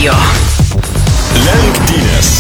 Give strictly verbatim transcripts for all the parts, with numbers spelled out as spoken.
Radio. Lenktynės.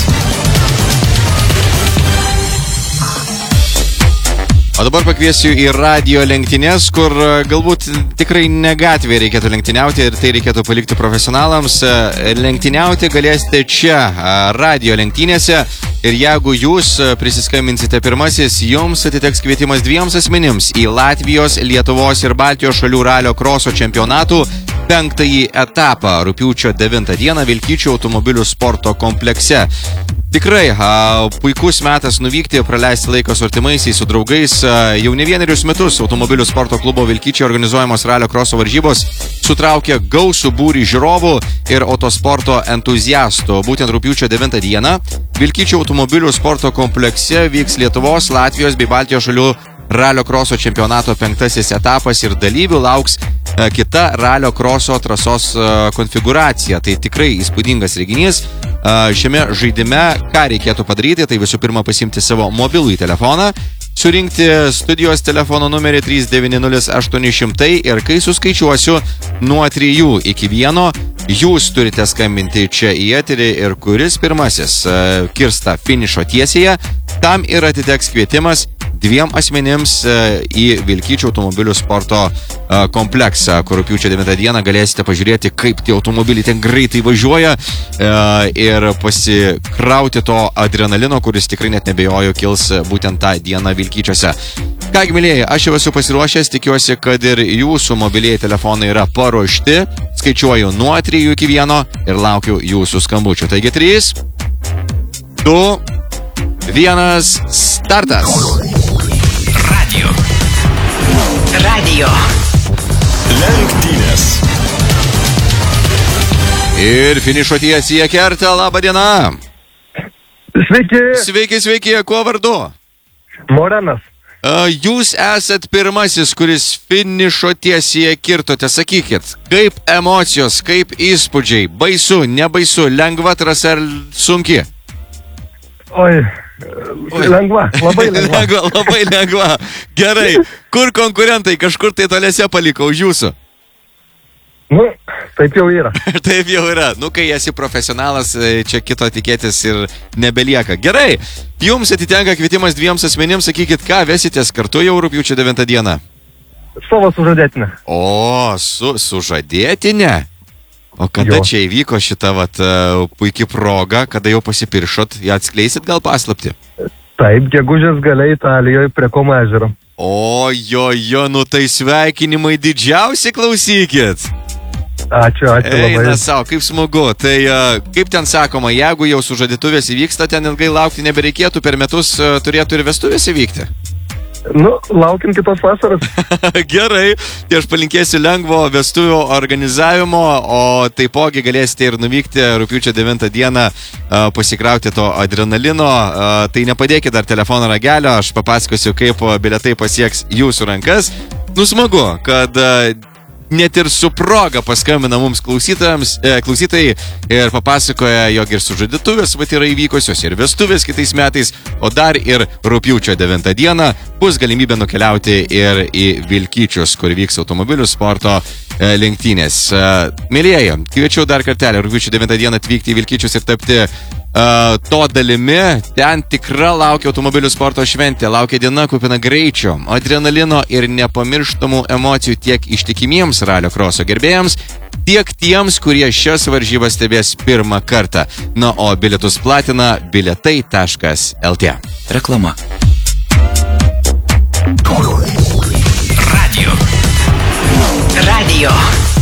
O dabar pakviesiu į radio lenktynės, kur galbūt tikrai ne gatvėje reikėtų lenktyniauti ir tai reikėtų palikti profesionalams. Lenktyniauti galėsite čia, radio lenktynėse. Ir jeigu jūs prisiskambinsite pirmasis, jums atiteks kvietimas dviems asmenims į Latvijos, Lietuvos ir Baltijos šalių ralio kroso čempionatų penktąjį etapą rugpjūčio devintą dieną Vilkyčių automobilių sporto komplekse. Tikrai a, puikus metas nuvykti, praleisti laiką su artimaisiais, su draugais. A, jau ne vienerius metus automobilių sporto klubo Vilkyčiai organizuojamos ralio kroso varžybos sutraukė gausų būrį žiūrovų ir autosporto entuziastų. Būtent rugpjūčio devintą dieną Vilkyčių automobilių sporto komplekse vyks Lietuvos, Latvijos bei Baltijos šalių ralio kroso čempionato penktasis etapas ir dalyvių lauks a, kita ralio kroso trasos a, konfiguracija. Tai tikrai įspūdingas reginys. A, šiame žaidime ką reikėtų padaryti, tai visų pirma pasimti savo mobilųjį telefoną, surinkti studijos telefono numerį trys devyni nulis aštuoni šimtai ir kai suskaičiuosiu nuo trijų iki vieno, jūs turite skambinti čia į eterį ir kuris pirmasis a, kirsta finišo tiesėje, tam ir atiteks kvietimas dviem asmenims į Vilkyčių automobilių sporto kompleksą, kur rugpjūčio devintą dieną galėsite pažiūrėti, kaip tie automobiliai ten greitai važiuoja ir pasikrauti to adrenalino, kuris tikrai net nebejoju kils būtent tą dieną Vilkyčiuose. Kągi, mylėjai, aš jau esu pasiruošęs, tikiuosi, kad ir jūsų mobilieji telefonai yra paruošti. Skaičiuoju nuo trijų iki vieno ir laukiu jūsų skambučių. Taigi trys, du, vienas, startas. Radio. Radio. Lenktynės. Ir finišo tiesėje kerta, laba diena. Sveiki, Sveiki, sveiki, kuo vardu? Morenas. A, Jūs esat pirmasis, kuris finišo tiesėje kirtote. Sakykit, kaip emocijos, kaip įspūdžiai, baisu, nebaisu, lengva trasa ar sunki? Oi, Oi. lengva, labai lengva. Lengva, labai lengva. Gerai, kur konkurentai, kažkur tai tolėse paliko už jūsų? Nu, taip jau yra. Taip jau yra. Nu, kai esi profesionalas, čia kito tikėtis ir nebelieka. Gerai, jums atitenka kvietimas dviems asmenims, sakykit, ką vesitės kartu jau rugpjūčio devintą dieną? Savo sužadėtinę. O, su, sužadėtinė? O kada Jo. čia įvyko šita vat, puikia proga, kada jau pasipiršot, ją atskleisit gal paslapti? Taip, gegužės gale Italijoje prie Komo ežero. O, jo, jo, nu tai sveikinimai didžiausi, klausykit. Ačiū, ačiū Eina labai. savo, kaip smagu. Tai uh, kaip ten sakoma, jeigu jau sužadėtuvės įvyksta, ten ilgai laukti nebereikėtų, per metus uh, turėtų ir vestuvės įvykti. Nu, laukim kitos vasaros. Gerai, tai aš palinkėsiu lengvo vestuvių organizavimo, o taipogi galėsite ir nuvykti rugpjūčio devintą dieną uh, pasikrauti to adrenalino. Uh, tai nepadėkit dar telefono ragelio, aš papasakosiu, kaip bilietai pasieks jūsų rankas. Nu smagu, kad uh, net ir su proga paskambina mums klausytojams, e, klausytojai ir papasakoja, jog ir sužadėtuvės vat yra įvykusios, ir vestuvės kitais metais, o dar ir rugpjūčio devintą dieną bus galimybė nukeliauti ir į Vilkyčius, kur vyks automobilių sporto e, lenktynės. E, Mėlėjai, kviečiu dar kartelį rugpjūčio devintą dieną atvykti į Vilkyčius ir tapti Uh, to dalimi. Ten tikra laukia automobilių sporto šventė, laukia diena kupina greičio, adrenalino ir nepamirštamų emocijų tiek ištikimiems ralio kroso gerbėjams, tiek tiems, kurie šias varžybas stebės pirmą kartą. Na, o bilietus platina bilietai taškas lt. Reklama. Radio. Radio.